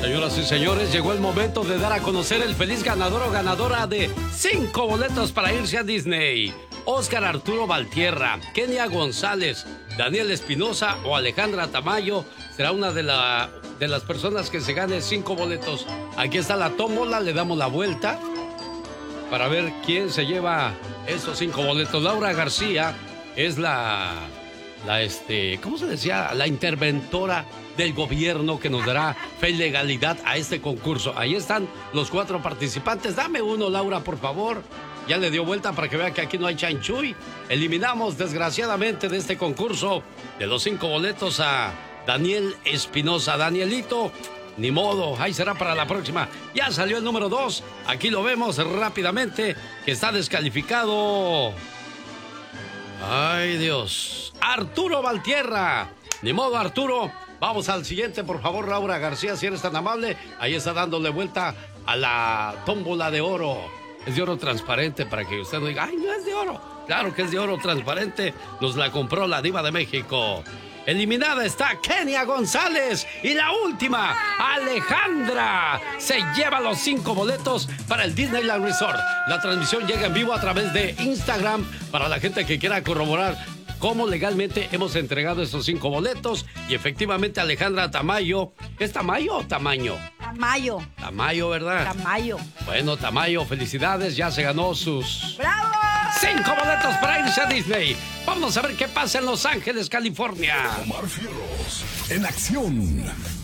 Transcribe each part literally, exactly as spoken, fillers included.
Señoras y señores, llegó el momento de dar a conocer el feliz ganador o ganadora de cinco boletos para irse a Disney. Oscar Arturo Valtierra, Kenia González, Daniel Espinosa o Alejandra Tamayo será una de, la, de las personas que se gane cinco boletos. Aquí está la tómbola, le damos la vuelta para ver quién se lleva esos cinco boletos. Laura García es la, la este, ¿cómo se decía? La interventora del gobierno que nos dará fe y legalidad a este concurso. Ahí están los cuatro participantes. Dame uno, Laura, por favor. Ya le dio vuelta para que vea que aquí no hay chanchuy. Eliminamos, desgraciadamente, de este concurso de los cinco boletos a Daniel Espinosa. Danielito, ni modo, ahí será para la próxima. Ya salió el número dos. Aquí lo vemos rápidamente, que está descalificado. Ay, Dios. Arturo Valtierra. Ni modo, Arturo. Vamos al siguiente, por favor, Laura García, si eres tan amable. Ahí está dándole vuelta a la tómbola de oro. Es de oro transparente para que usted no diga, ay, no es de oro. Claro que es de oro transparente. Nos la compró la Diva de México. Eliminada está Kenia González. Y la última, Alejandra, se lleva los cinco boletos para el Disneyland Resort. La transmisión llega en vivo a través de Instagram para la gente que quiera corroborar cómo legalmente hemos entregado esos cinco boletos. Y efectivamente Alejandra Tamayo, ¿es Tamayo o Tamaño? Tamayo. Tamayo, ¿verdad? Tamayo. Bueno, Tamayo, felicidades, ya se ganó sus... ¡Bravo! Cinco boletos para irse a Disney. Vamos a ver qué pasa en Los Ángeles, California. Omar Fierros, en acción.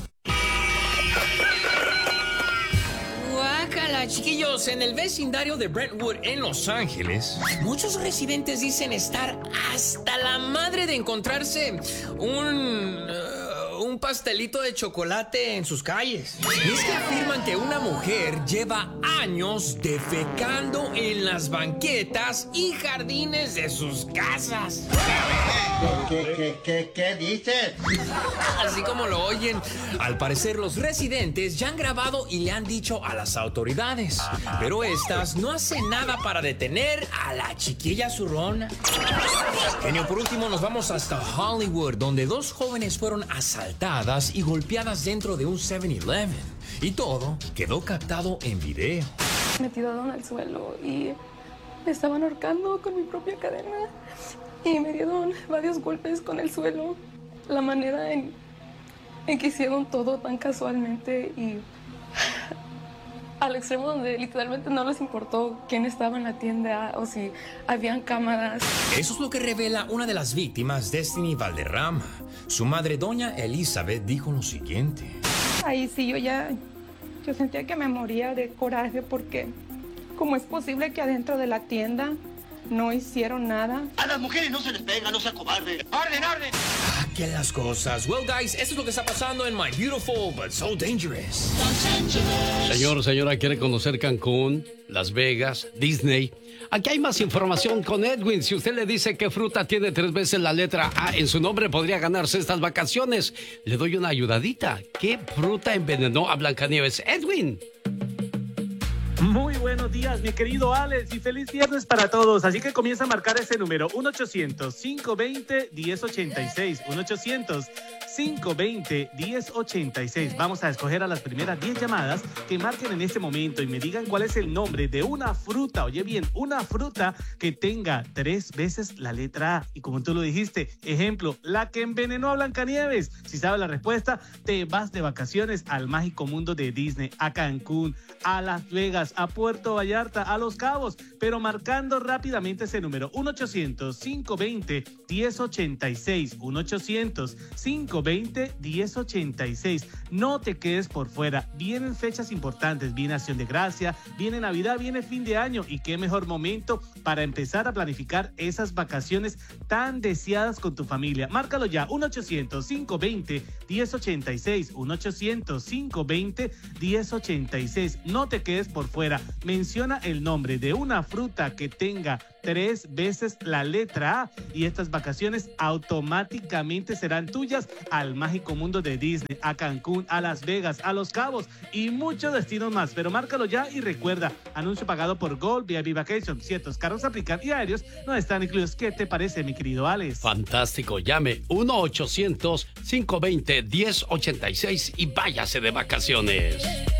Guácala, chiquillos, en el vecindario de Brentwood, en Los Ángeles, muchos residentes dicen estar hasta la madre de encontrarse un... Uh, un pastelito de chocolate en sus calles. Y es que afirman que una mujer lleva años defecando en las banquetas y jardines de sus casas. ¿Qué, qué, qué, qué dices? Así como lo oyen, al parecer los residentes ya han grabado y le han dicho a las autoridades, pero estas no hacen nada para detener a la chiquilla zurrona. Genio, por último nos vamos hasta Hollywood, donde dos jóvenes fueron asaltadas y golpeadas dentro de un siete eleven. Y todo quedó captado en video. Me tiraron al suelo y me estaban ahorcando con mi propia cadena. Y me dieron varios golpes con el suelo. La manera en, en que hicieron todo tan casualmente y al extremo donde literalmente no les importó quién estaba en la tienda o si habían cámaras. Eso es lo que revela una de las víctimas, Destiny Valderrama. Su madre, doña Elizabeth, dijo lo siguiente. Ahí sí, yo ya... Yo sentía que me moría de coraje porque... ¿Cómo es posible que adentro de la tienda no hicieron nada? A las mujeres no se les pega, no se acobarden. ¡Orden, orden! Ah, qué las cosas. Well, guys, esto es lo que está pasando en My Beautiful But So Dangerous. Señor, señora, ¿quiere conocer Cancún, Las Vegas, Disney? Aquí hay más información con Edwin. Si usted le dice qué fruta tiene tres veces la letra A en su nombre, podría ganarse estas vacaciones. Le doy una ayudadita. ¿Qué fruta envenenó a Blancanieves? Edwin. Muy buenos días, mi querido Alex, y feliz viernes para todos. Así que comienza a marcar ese número, uno ochocientos, cinco veinte, diez ochenta y seis, uno ochocientos, cinco veinte, diez ochenta y seis. Vamos a escoger a las primeras diez llamadas que marquen en este momento y me digan cuál es el nombre de una fruta, oye bien, una fruta que tenga tres veces la letra A. Y como tú lo dijiste, ejemplo, la que envenenó a Blancanieves. Si sabes la respuesta, te vas de vacaciones al mágico mundo de Disney, a Cancún, a Las Vegas, a Puerto Vallarta, a Los Cabos, pero marcando rápidamente ese número, uno ochocientos, cinco veinte, diez ochenta y seis, uno ochocientos, cinco veinte, diez ochenta y seis. No te quedes por fuera, vienen fechas importantes, viene Acción de Gracia, viene Navidad, viene fin de año, y qué mejor momento para empezar a planificar esas vacaciones tan deseadas con tu familia. Márcalo ya, uno ochocientos, cinco veinte, diez ochenta y seis, uno ochocientos, cinco veinte, diez ochenta y seis. No te quedes por fuera, menciona el nombre de una fruta que tenga tres veces la letra A y estas vacaciones automáticamente serán tuyas al mágico mundo de Disney, a Cancún, a Las Vegas, a Los Cabos y muchos destinos más. Pero márcalo ya y recuerda, anuncio pagado por Gold vía Vacation. Ciertos carros aplican y aéreos no están incluidos. ¿Qué te parece, mi querido Alex? Fantástico. Llame uno ochocientos, cinco veinte, diez ochenta y seis y váyase de vacaciones.